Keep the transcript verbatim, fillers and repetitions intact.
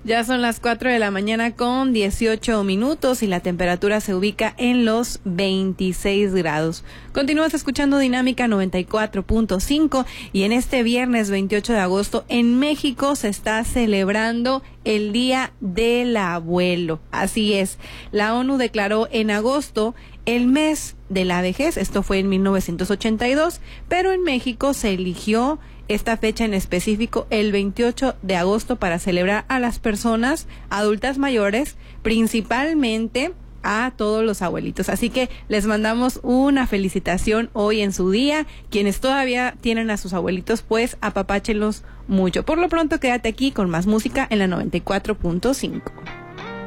Ya son las cuatro de la mañana con dieciocho minutos y la temperatura se ubica en los veintiséis grados. Continúas escuchando Dinámica noventa y cuatro punto cinco y en este viernes veintiocho de agosto en México se está celebrando el Día del Abuelo. Así es, la ONU declaró en agosto el mes de la vejez, esto fue en mil novecientos ochenta y dos, pero en México se eligió esta fecha en específico, el veintiocho de agosto, para celebrar a las personas adultas mayores, principalmente a todos los abuelitos. Así que les mandamos una felicitación hoy en su día. Quienes todavía tienen a sus abuelitos, pues apapáchenlos mucho. Por lo pronto, quédate aquí con más música en la noventa y cuatro punto cinco.